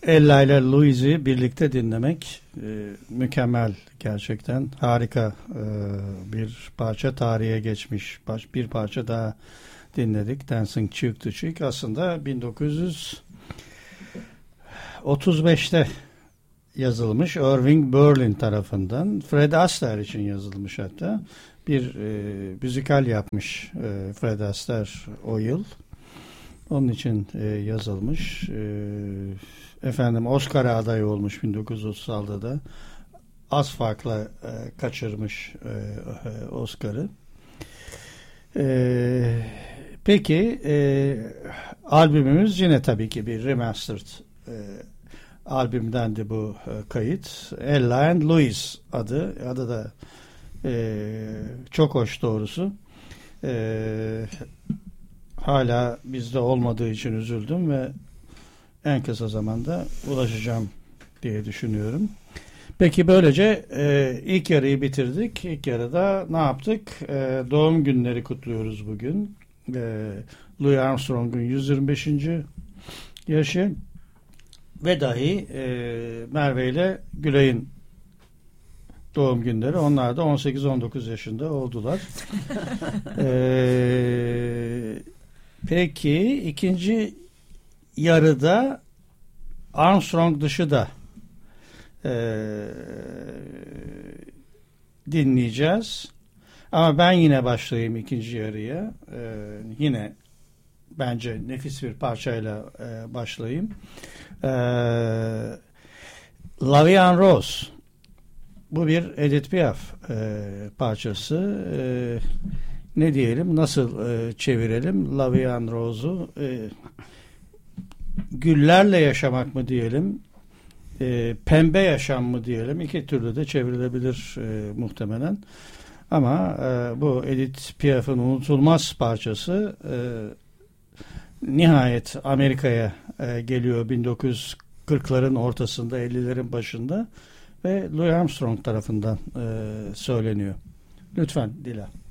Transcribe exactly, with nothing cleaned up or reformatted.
Ella ile Louise'i birlikte dinlemek e, mükemmel, gerçekten harika e, bir parça, tarihe geçmiş baş, bir parça daha dinledik. Dancing Cheek to Cheek aslında bin dokuz yüz otuz beşte yazılmış, Irving Berlin tarafından Fred Astaire için yazılmış, hatta bir e, müzikal yapmış e, Fred Astaire o yıl. Onun için e, yazılmış. E, efendim Oscar'a aday olmuş bin dokuz yüz otuz altıda da. Az farkla e, kaçırmış e, e, Oscar'ı. E, peki e, albümümüz yine tabii ki bir remastered e, albümdendi bu e, kayıt. Ella and Louise adı. Adı da e, çok hoş doğrusu. E, hala bizde olmadığı için üzüldüm ve en kısa zamanda ulaşacağım diye düşünüyorum. Peki böylece e, ilk yarıyı bitirdik. İlk yarıda ne yaptık? E, doğum günleri kutluyoruz bugün. E, Louis Armstrong'un yüz yirmi beşinci yaşı ve dahi e, Merve ile Gülay'ın doğum günleri. Onlar da on sekiz on dokuz yaşında oldular. e, peki ikinci yarıda Armstrong dışı da Ee, dinleyeceğiz. Ama ben yine başlayayım ikinci yarıya. Ee, yine bence nefis bir parçayla e, başlayayım. Ee, La Vie en Rose. Bu bir Edith Piaf e, parçası. E, ne diyelim? Nasıl e, çevirelim? La Vie en Rose'u e, güllerle yaşamak mı diyelim? E, pembe yaşam mı diyelim, iki türlü de çevrilebilir e, muhtemelen. Ama e, bu Edith Piaf'ın unutulmaz parçası e, nihayet Amerika'ya e, geliyor bin dokuz yüz kırkların ortasında, ellilerin başında ve Louis Armstrong tarafından e, söyleniyor. Lütfen Dila.